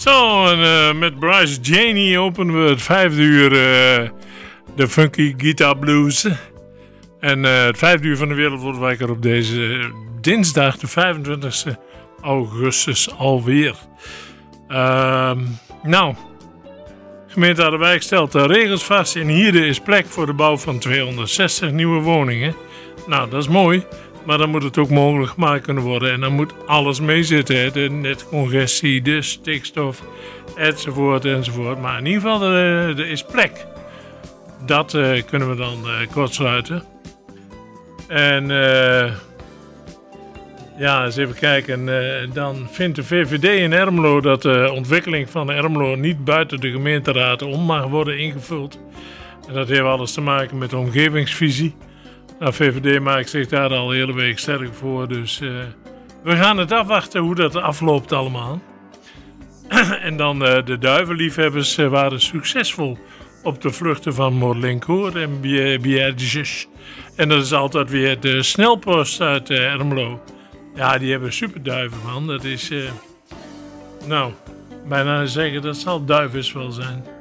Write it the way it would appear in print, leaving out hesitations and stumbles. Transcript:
Zo, en met Bryce Janey openen we het 5e uur de Funky Guitar Blues. En het 5e uur van de Wereldwijker op deze dinsdag, de 25e augustus alweer. Gemeente Harderwijk stelt de regels vast. In Hierde is plek voor de bouw van 260 nieuwe woningen. Nou, dat is mooi. Maar dan moet het ook mogelijk gemaakt kunnen worden. En dan moet alles meezitten. Hè? De netcongestie, de stikstof, enzovoort, enzovoort. Maar in ieder geval, er is plek. Dat kunnen we dan kortsluiten. En eens even kijken. Dan vindt de VVD in Ermelo dat de ontwikkeling van Ermelo niet buiten de gemeenteraad om mag worden ingevuld. En dat heeft alles te maken met de omgevingsvisie. Nou, VVD maakt zich daar al de hele week sterk voor. Dus we gaan het afwachten hoe dat afloopt allemaal. En dan de duivenliefhebbers waren succesvol op de vluchten van Morlincourt en Bierges. En dat is altijd weer de snelpost uit Ermelo. Ja, die hebben superduiven, man. Dat is, bijna zeggen dat zal duivens wel zijn.